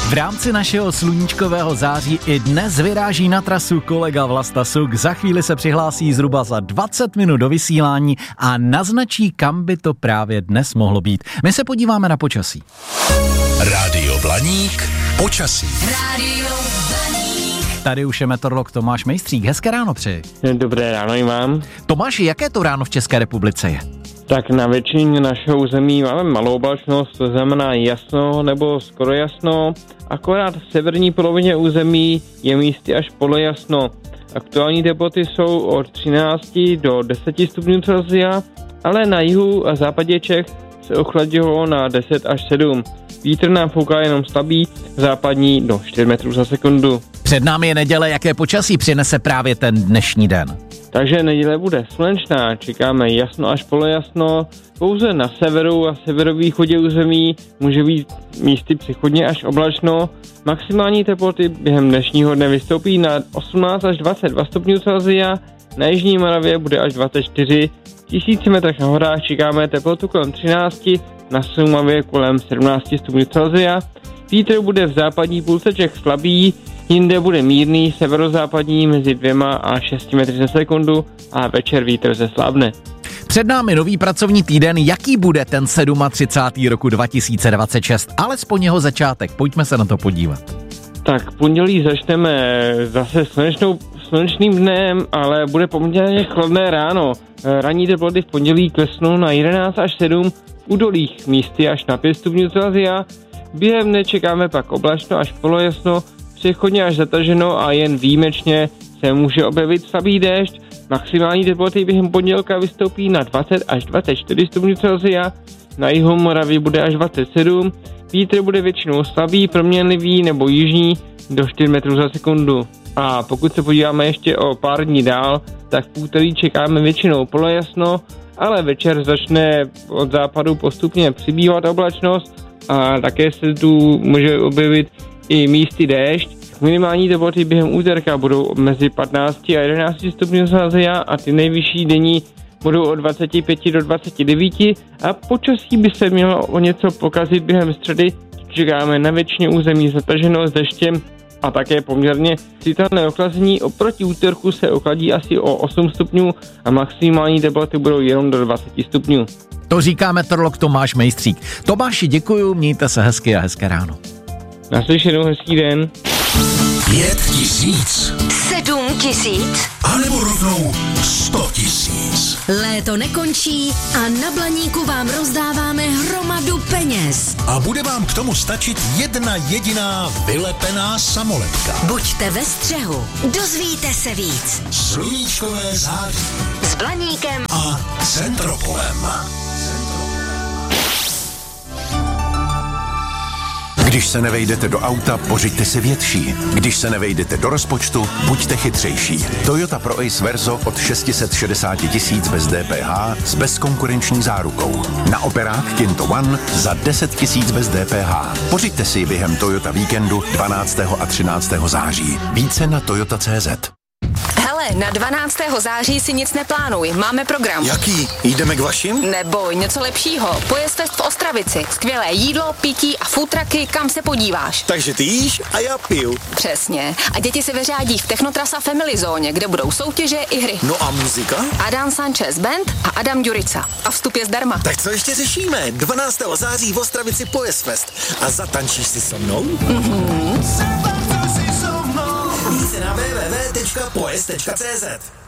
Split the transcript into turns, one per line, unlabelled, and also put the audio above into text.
V rámci našeho sluníčkového září i dnes vyráží na trasu kolega Vlasta Suk. Za chvíli se přihlásí zhruba za 20 minut do vysílání a naznačí, kam by to právě dnes mohlo být. My se podíváme na počasí.
Rádio Blaník, počasí.
Rádio Blaník.
Tady už je meteorolog Tomáš Mejstřík. Hezké ráno přeji.
Dobré ráno i vám.
Tomáši, jaké to ráno v České republice je?
Tak na většině našeho území máme malou oblačnost, to znamená jasno nebo skoro jasno, akorát v severní polovině území je místy až polojasno. Aktuální teploty jsou od 13 do 10 stupňů Celsia, ale na jihu a západě Čech se ochladilo na 10 až 7. Vítr nám fouká jenom slabý, západní do 4 metrů za sekundu.
Před námi je neděle, jaké počasí přinese právě ten dnešní den?
Takže neděle bude slunečná, čekáme jasno až polojasno, pouze na severu a severovýchodě území může být místy přechodně až oblačno. Maximální teploty během dnešního dne vystoupí na 18 až 22 stupňů Celsia, na jižní Moravě bude až 24, v 1000 metrech na horách čekáme teplotu kolem 13, na Šumavě kolem 17 stupňů Celsia. Vítr bude v západní půlce Čech slabý, jinde bude mírný, severozápadní mezi 2 a 6 metry za sekundu a večer vítr zeslábne.
Před námi nový pracovní týden, jaký bude ten 37. roku 2026? Alespoň jeho začátek, pojďme se na to podívat.
Tak pondělí začneme zase slunečným dnem, ale bude poměrně chladné ráno. Ranní teploty v pondělí klesnou na 11 až 7, v údolích místy až na 5 stupňů Celsia. Během dne čekáme pak oblačno až polojasno, přechodně až zataženo a jen výjimečně se může objevit slabý déšť. Maximální teploty během pondělka vystoupí na 20 až 24 stupňů Celsia, na jihu Moravy bude až 27, vítr bude většinou slabý, proměnlivý nebo jižní do 4 metrů za sekundu. A pokud se podíváme ještě o pár dní dál, tak v úterý čekáme většinou polojasno, ale večer začne od západu postupně přibývat oblačnost a také se tu může objevit i místy déšť. Minimální teploty během úterka budou mezi 15 a 11 stupňů Celsia a ty nejvyšší denní budou od 25 do 29 a počasí by se mělo o něco pokazit během středy. Čekáme na většině území zataženo s deštěm a také poměrně citelné ochlazení. Oproti úterku se ochladí asi o 8 stupňů a maximální teploty budou jenom do 20 stupňů.
To říká meteorolog Tomáš Mejstřík. Tomáši, děkuju, mějte se hezky a hezké ráno.
Naslyšenou, hezký den.
5 000.
7 000.
A nebo rovnou 100 000.
Léto nekončí a na Blaníku vám rozdáváme hromadu peněz.
A bude vám k tomu stačit jedna jediná vylepená samolepka.
Buďte ve střehu, dozvíte se víc.
Sluníčkové září
S Blaníkem
a Centropolem. Když se nevejdete do auta, pořiďte si větší. Když se nevejdete do rozpočtu, buďte chytřejší. Toyota Pro Ace Verso od 660 000 bez DPH s bezkonkurenční zárukou. Na operách Kinto One za 10 000 bez DPH. Pořiďte si během Toyota víkendu 12. a 13. září. Více na toyota.cz.
Hele, na 12. září si nic neplánuj, máme program.
Jaký? Jdeme k vašim?
Neboj, něco lepšího. Pojezdfest v Ostravici. Skvělé jídlo, pití a foodtrucky, kam se podíváš.
Takže ty jíš a já piju.
Přesně. A děti se vyřádí v Technotrasa Family Zóně, kde budou soutěže i hry.
No a muzika?
Adam Sanchez Band a Adam Ďurica. A vstup je zdarma.
Tak co ještě řešíme? 12. září v Ostravici Pojezdfest. A zatančíš si se mnou?
Mhm.
Více na www.pojezd.cz